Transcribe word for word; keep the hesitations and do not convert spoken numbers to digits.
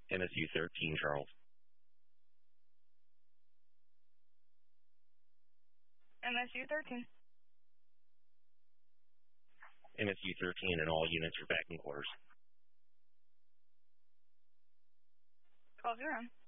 M S U thirteen, Charles. M S U thirteen. M S U thirteen and all units are back in quarters. twelve zero.